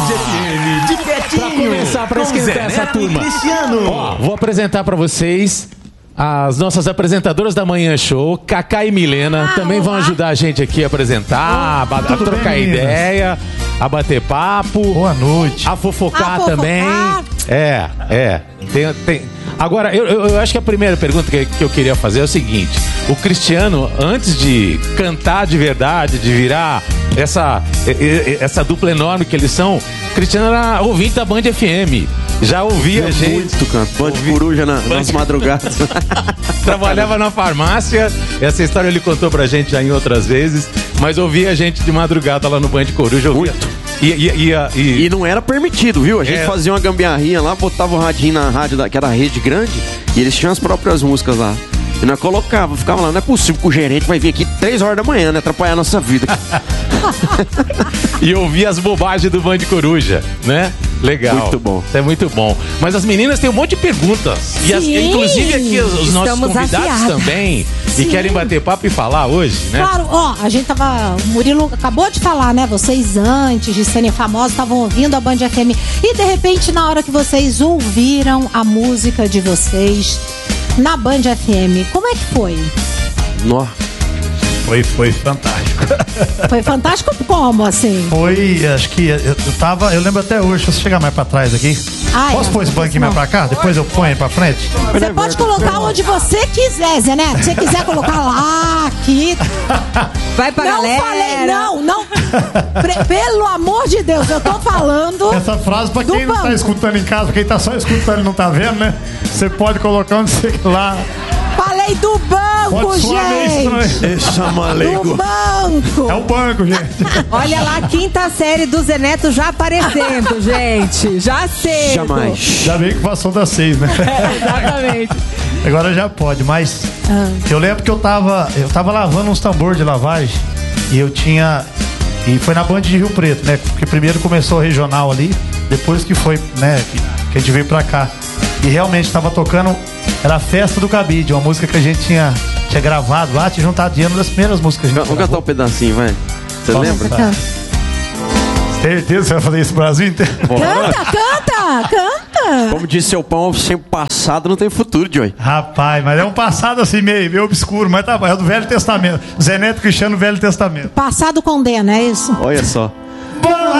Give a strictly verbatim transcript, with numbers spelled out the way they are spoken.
M, de pertinho. Pra começar, pra esquentar essa turma. Cristiano. Ó, vou apresentar pra vocês as nossas apresentadoras da Manhã Show, Cacá e Milena, ah, também vão ajudar a gente aqui a apresentar, oh, a, a trocar bem, ideia, a bater papo. Boa noite. A fofocar a também. Fofocar. É, é. Tem, tem... Agora, eu, eu, eu acho que a primeira pergunta que, que eu queria fazer é o seguinte: o Cristiano, antes de cantar de verdade, de virar essa, essa dupla enorme que eles são, o Cristiano era ouvinte da Band F M. Já ouvia a gente. Muito, canto. Band Coruja na, Band... nas madrugadas. Trabalhava na farmácia. Essa história ele contou pra gente já em outras vezes. Mas ouvia a gente de madrugada lá no Band Coruja. Ouvia... Muito. E, e, e, e... e não era permitido, viu? A gente é. fazia uma gambiarrinha lá, botava o radinho na rádio, da, que era a rede grande, e eles tinham as próprias músicas lá. E nós colocava, ficava lá, não é possível que o gerente vai vir aqui três horas da manhã, né? Atrapalhar a nossa vida. E ouvir as bobagens do Band Coruja, né? Legal. Muito bom. Isso é muito bom. Mas as meninas têm um monte de perguntas. E as, inclusive aqui os, os nossos convidados afiadas. também. Sim. E querem bater papo e falar hoje, né? Claro, ó, a gente tava. O Murilo acabou de falar, né? Vocês antes de serem famosos estavam ouvindo a Band F M. E de repente, na hora que vocês ouviram a música de vocês na Band F M, como é que foi? Nó. Foi, foi fantástico. Foi fantástico como, assim? Foi, acho que eu, eu tava, eu lembro até hoje, deixa eu chegar mais pra trás aqui. Ah, Posso é, pôr esse banquinho mais pra cá? Depois eu ponho pra frente? Você pode colocar onde você quiser, Zé Neto. Se você quiser colocar lá, aqui. Vai pra não galera. Não falei, não, não. Pre- pelo amor de Deus, eu tô falando. Essa frase pra quem não banco. tá escutando em casa, pra quem tá só escutando e não tá vendo, né? Você pode colocar onde você quer lá. Falei do banco, pode gente. Deixa malego. Do banco. É o banco, gente. Olha lá, a quinta série do Zé Neto já aparecendo, gente. Já cedo. Jamais. Já bem que passou das seis, né? É, exatamente. Agora já pode, mas ah. eu lembro que eu tava, eu tava lavando uns tambores de lavagem e eu tinha... E foi na Band de Rio Preto, né? Porque primeiro começou o regional ali, depois que foi, né? Que, que a gente veio pra cá. E realmente tava tocando... Era a Festa do Cabide, uma música que a gente tinha, tinha gravado lá, tinha juntado dinheiro das primeiras músicas que a gente Vamos cantar um pedacinho, vai. Você Posso lembra? Cantar? Certeza que você vai fazer isso no Brasil inteiro? Canta, canta, canta. Como disse seu pão, sem passado não tem futuro, Joey. Rapaz, mas é um passado assim meio, meio obscuro, mas tá bom, é do Velho Testamento. Zé Neto Cristiano, Velho Testamento. Passado condena, é isso? Olha só.